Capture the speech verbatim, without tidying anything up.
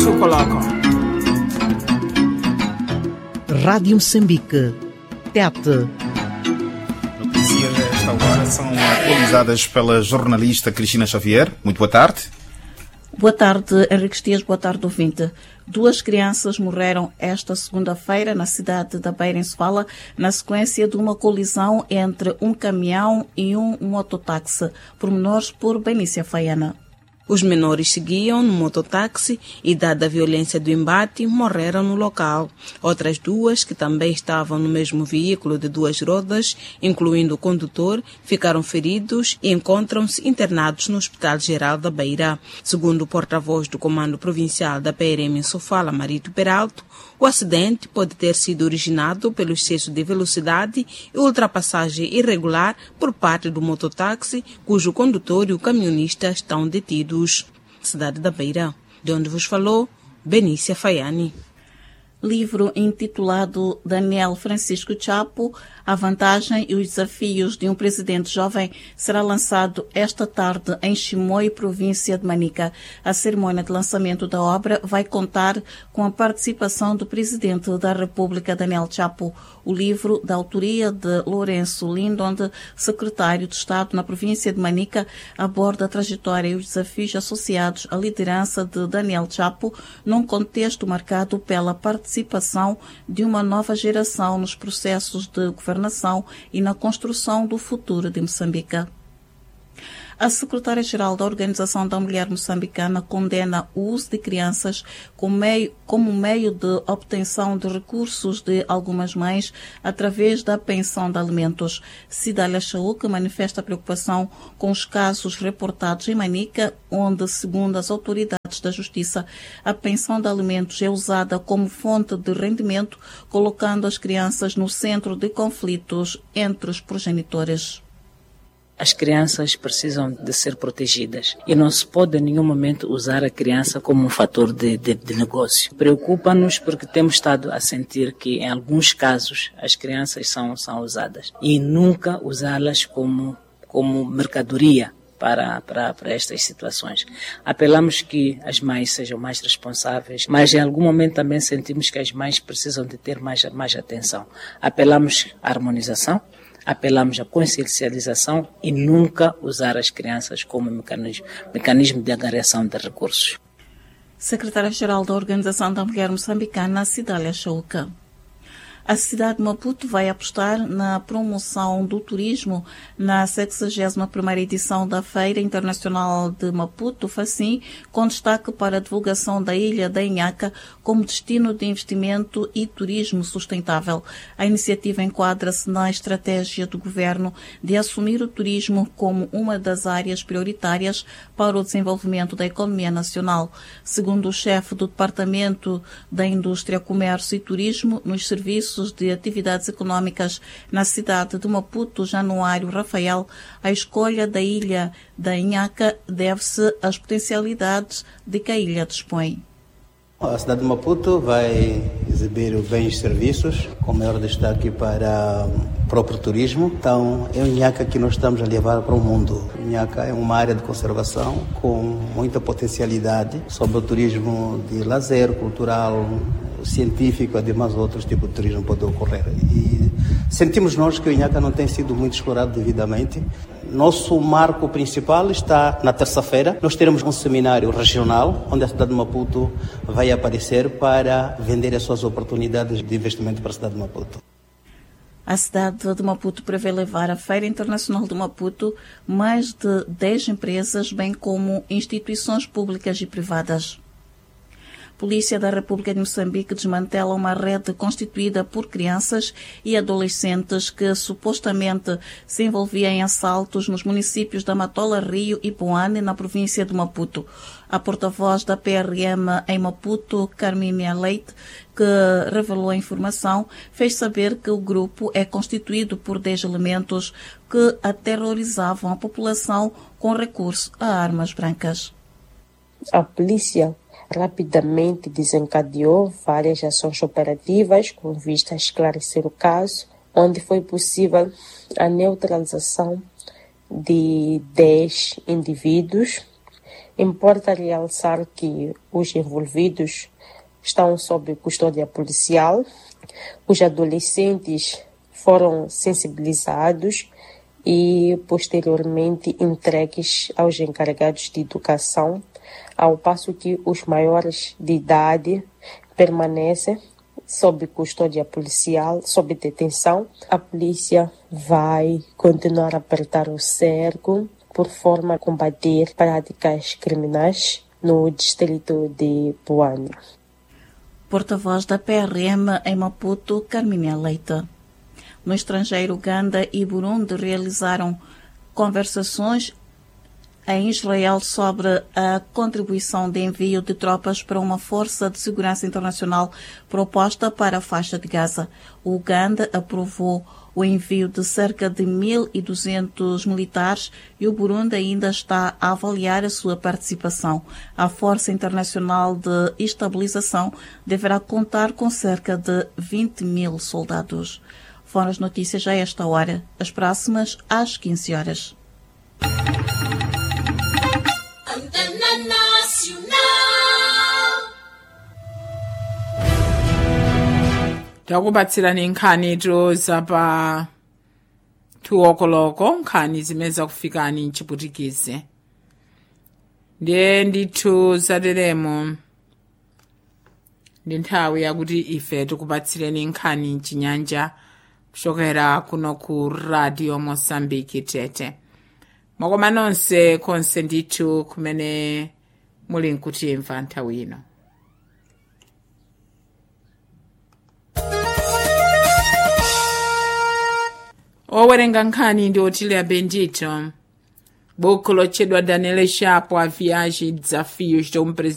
coloca. Rádio Moçambique, Tete. Notícias a esta hora são atualizadas pela jornalista Cristina Xavier. Muito boa tarde. Boa tarde, Henrique Dias. Boa tarde, ouvinte. Duas crianças morreram esta segunda-feira na cidade da Beira, em Sofala, na sequência de uma colisão entre um caminhão e um mototáxi. Pormenores por Benícia Faiana. Os menores seguiam no mototáxi e, dada a violência do embate, morreram no local. Outras duas, que também estavam no mesmo veículo de duas rodas, incluindo o condutor, ficaram feridos e encontram-se internados no Hospital Geral da Beira. Segundo o porta-voz do Comando Provincial da P R M em Sofala, Marito Peralto, o acidente pode ter sido originado pelo excesso de velocidade e ultrapassagem irregular por parte do mototáxi, cujo condutor e o caminhonista estão detidos. Cidade da Beira, de onde vos falou Benícia Faiani. Livro intitulado Daniel Francisco Chapo, a vantagem e os desafios de um presidente jovem será lançado esta tarde em Chimoio, província de Manica. A cerimônia de lançamento da obra vai contar com a participação do presidente da República, Daniel Chapo. O livro, da autoria de Lourenço Lindonde, secretário de Estado na província de Manica, aborda a trajetória e os desafios associados à liderança de Daniel Chapo num contexto marcado pela participação participação de uma nova geração nos processos de governação e na construção do futuro de Moçambique. A secretária-geral da Organização da Mulher Moçambicana condena o uso de crianças como meio, como meio de obtenção de recursos de algumas mães através da pensão de alimentos. Cidália Chaúca manifesta preocupação com os casos reportados em Manica, onde, segundo as autoridades da Justiça, a pensão de alimentos é usada como fonte de rendimento, colocando as crianças no centro de conflitos entre os progenitores. As crianças precisam de ser protegidas e não se pode em nenhum momento usar a criança como um fator de, de, de negócio. Preocupa-nos porque temos estado a sentir que em alguns casos as crianças são, são usadas e nunca usá-las como, como mercadoria para, para, para estas situações. Apelamos que as mães sejam mais responsáveis, mas em algum momento também sentimos que as mães precisam de ter mais, mais atenção. Apelamos à harmonização, apelamos à consciencialização e nunca usar as crianças como mecanismo, mecanismo de angariação de recursos. Secretária-geral da Organização da Mulher Moçambicana, Cidália Chaúca. A cidade de Maputo vai apostar na promoção do turismo na sexagésima primeira edição da Feira Internacional de Maputo, FACIM, com destaque para a divulgação da ilha da Inhaca como destino de investimento e turismo sustentável. A iniciativa enquadra-se na estratégia do governo de assumir o turismo como uma das áreas prioritárias para o desenvolvimento da economia nacional. Segundo o chefe do Departamento da Indústria, Comércio e Turismo, nos serviços de atividades económicas na cidade de Maputo, Januário Rafael, a escolha da ilha da Inhaca deve-se às potencialidades de que a ilha dispõe. A cidade de Maputo vai exibir bens e serviços, com maior destaque para o próprio turismo. Então, é o Inhaca que nós estamos a levar para o mundo. O Inhaca é uma área de conservação com muita potencialidade sobre o turismo de lazer, cultural, científico, ademais outros tipos de turismo podem ocorrer. E sentimos nós que o Inhaca não tem sido muito explorado devidamente. Nosso marco principal está na terça-feira. Nós teremos um seminário regional, onde a cidade de Maputo vai aparecer para vender as suas oportunidades de investimento para a cidade de Maputo. A cidade de Maputo prevê levar à Feira Internacional de Maputo mais de dez empresas, bem como instituições públicas e privadas. Polícia da República de Moçambique desmantela uma rede constituída por crianças e adolescentes que supostamente se envolvia em assaltos nos municípios da Matola, Rio e Poane, na província de Maputo. A porta-voz da P R M em Maputo, Carmínia Leite, que revelou a informação, fez saber que o grupo é constituído por dez elementos que aterrorizavam a população com recurso a armas brancas. A polícia rapidamente desencadeou várias ações operativas com vista a esclarecer o caso, onde foi possível a neutralização de dez indivíduos Importa realçar que os envolvidos estão sob custódia policial, os adolescentes foram sensibilizados e posteriormente entregues aos encarregados de educação, ao passo que os maiores de idade permanecem sob custódia policial, sob detenção. A polícia vai continuar a apertar o cerco por forma a combater práticas criminais no distrito de Puano. Porta-voz da P R M em Maputo, Carminha Leite. No estrangeiro, Uganda e Burundi realizaram conversações em Israel sobre a contribuição de envio de tropas para uma força de segurança internacional proposta para a faixa de Gaza. O Uganda aprovou o envio de cerca de mil e duzentos militares e o Burundi ainda está a avaliar a sua participação. A Força Internacional de Estabilização deverá contar com cerca de vinte mil soldados. Foram as notícias a esta hora, as próximas às quinze horas. Takubatsirani nkhani toza pa tuokoloko nkhani zimeza kufikani mchiputikizi ndiye ndithu zateremo ndi nthawi yakuti ife tikubatsireni nkhani mchinyanja kuchokera kuno ku Radio Mosambiki Tete. Mwakoma nonse konse ndithu kumene muli nkutimva nthawi ino. Owerenga nkhani ndi Otilia Bendito. Buku lotchedwa Daniel Chapo a viagem desafios de um presidente